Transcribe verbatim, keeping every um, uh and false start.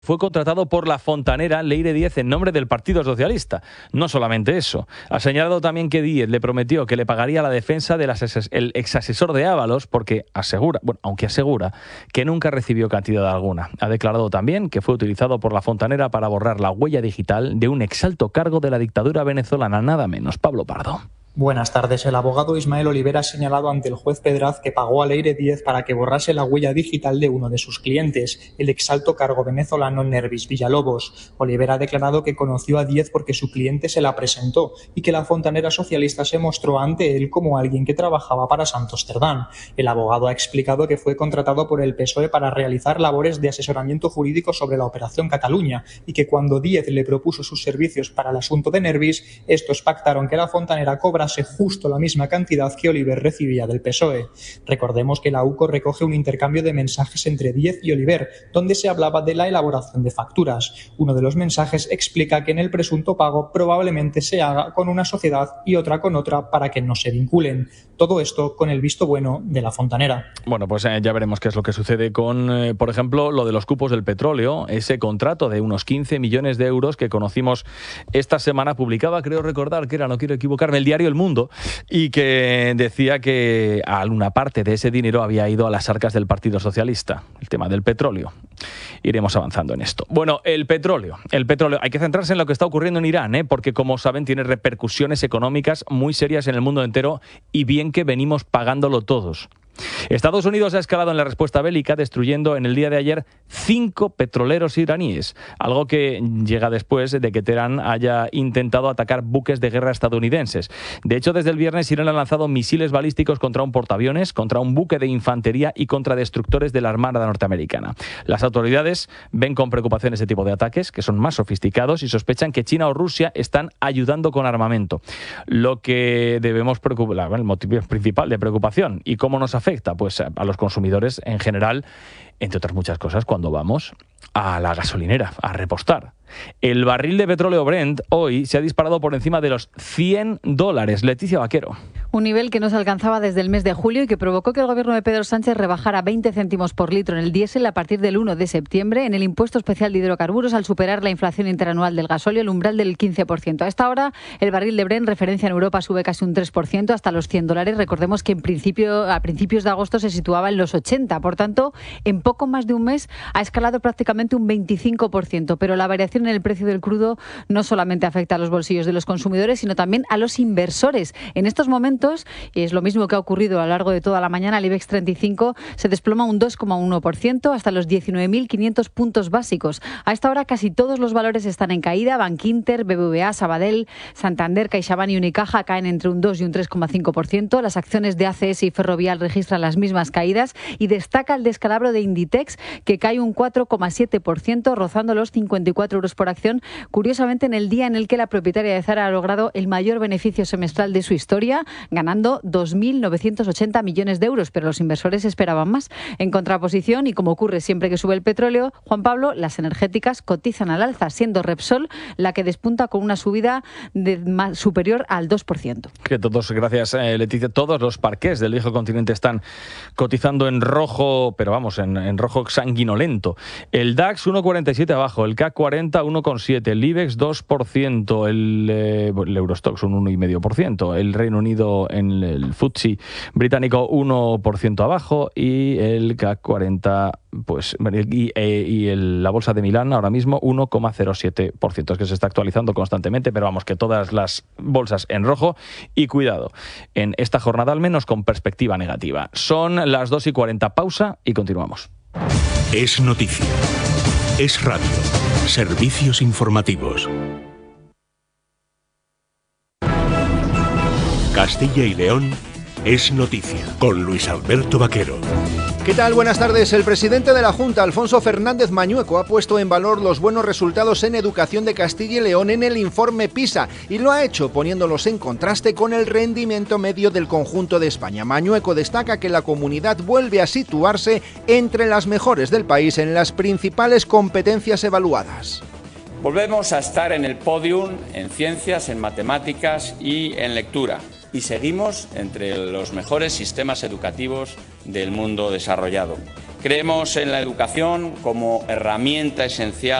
Fue contratado por la fontanera Leire Díez en nombre del Partido Socialista. No solamente eso, ha señalado también que Díez le prometió que le pagaría la defensa del el exasesor de Ábalos porque asegura, bueno, aunque asegura que nunca recibió cantidad alguna. Ha declarado también que fue utilizado por la fontanera para borrar la huella digital de un exalto cargo de la dictadura venezolana, nada menos. Pablo Pardo. Buenas tardes. El abogado Ismael Olivera ha señalado ante el juez Pedraz que pagó a Leire Díez para que borrase la huella digital de uno de sus clientes, el exalto cargo venezolano Nervis Villalobos. Olivera ha declarado que conoció a Díez porque su cliente se la presentó y que la fontanera socialista se mostró ante él como alguien que trabajaba para Santos Cerdán. El abogado ha explicado que fue contratado por el P S O E para realizar labores de asesoramiento jurídico sobre la Operación Cataluña y que cuando Díez le propuso sus servicios para el asunto de Nervis, estos pactaron que la fontanera cobra justo la misma cantidad que Oliver recibía del P S O E. Recordemos que la U C O recoge un intercambio de mensajes entre Díez y Oliver, donde se hablaba de la elaboración de facturas. Uno de los mensajes explica que en el presunto pago probablemente se haga con una sociedad y otra con otra para que no se vinculen. Todo esto con el visto bueno de la fontanera. Bueno, pues eh, ya veremos qué es lo que sucede con, eh, por ejemplo, lo de los cupos del petróleo, ese contrato de unos quince millones de euros que conocimos esta semana. Publicaba, creo recordar que era, no quiero equivocarme, el diario El Mundo, y que decía que una parte de ese dinero había ido a las arcas del Partido Socialista, el tema del petróleo. Iremos avanzando en esto. Bueno, el petróleo. El petróleo. Hay que centrarse en lo que está ocurriendo en Irán, ¿eh? Porque, como saben, tiene repercusiones económicas muy serias en el mundo entero y bien que venimos pagándolo todos. Estados Unidos ha escalado en la respuesta bélica, destruyendo en el día de ayer cinco petroleros iraníes, algo que llega después de que Teherán haya intentado atacar buques de guerra estadounidenses. De hecho, desde el viernes Irán ha lanzado misiles balísticos contra un portaaviones, contra un buque de infantería y contra destructores de la Armada norteamericana. Las autoridades ven con preocupación ese tipo de ataques, que son más sofisticados, y sospechan que China o Rusia están ayudando con armamento. Lo que debemos preocupar, el motivo principal de preocupación, y cómo nos afecta, pues a los consumidores en general, entre otras muchas cosas, cuando vamos a la gasolinera a repostar. El barril de petróleo Brent hoy se ha disparado por encima de los cien dólares. Leticia Vaquero. Un nivel que no se alcanzaba desde el mes de julio y que provocó que el gobierno de Pedro Sánchez rebajara veinte céntimos por litro en el diésel a partir del uno de septiembre en el impuesto especial de hidrocarburos al superar la inflación interanual del gasóleo, el umbral del quince por ciento. A esta hora, el barril de Brent, referencia en Europa, sube casi un tres por ciento hasta los cien dólares. Recordemos que en principio, a principios de agosto se situaba en los ochenta. Por tanto, en poco más de un mes ha escalado prácticamente un veinticinco por ciento. Pero la variación en el precio del crudo no solamente afecta a los bolsillos de los consumidores, sino también a los inversores. En estos momentos, y es lo mismo que ha ocurrido a lo largo de toda la mañana, el IBEX treinta y cinco se desploma un dos coma uno por ciento hasta los diecinueve mil quinientos puntos básicos. A esta hora casi todos los valores están en caída. Bankinter, B B V A, Sabadell, Santander, CaixaBank y Unicaja caen entre un dos y un tres coma cinco por ciento. Las acciones de A C S y Ferrovial registran las mismas caídas y destaca el descalabro de Inditex, que cae un cuatro coma siete por ciento, rozando los cincuenta y cuatro euros por acción, curiosamente en el día en el que la propietaria de Zara ha logrado el mayor beneficio semestral de su historia, ganando dos mil novecientos ochenta millones de euros, pero los inversores esperaban más. En contraposición, y como ocurre siempre que sube el petróleo, Juan Pablo, las energéticas cotizan al alza, siendo Repsol la que despunta con una subida de más, superior al dos por ciento. Que todos, gracias eh, Leticia, todos los parqués del viejo continente están cotizando en rojo, pero vamos, en, en rojo sanguinolento. El DAX uno coma cuarenta y siete abajo, el C A C cuarenta uno coma siete, el IBEX dos por ciento, el, eh, el Eurostoxx un uno coma cinco por ciento, el Reino Unido en el F T S E británico uno por ciento abajo y el C A C cuarenta, pues, y, eh, y el, la bolsa de Milán ahora mismo uno coma cero siete por ciento. Es que se está actualizando constantemente, pero vamos, que todas las bolsas en rojo y cuidado, en esta jornada al menos con perspectiva negativa. Son las dos y cuarenta, pausa y continuamos. Es noticia. Es radio. Servicios informativos. Castilla y León es noticia con Luis Alberto Vaquero. ¿Qué tal? Buenas tardes. El presidente de la Junta, Alfonso Fernández Mañueco, ha puesto en valor los buenos resultados en educación de Castilla y León en el informe PISA y lo ha hecho poniéndolos en contraste con el rendimiento medio del conjunto de España. Mañueco destaca que la comunidad vuelve a situarse entre las mejores del país en las principales competencias evaluadas. Volvemos a estar en el podium en ciencias, en matemáticas y en lectura. Y seguimos entre los mejores sistemas educativos del mundo desarrollado. Creemos en la educación como herramienta esencial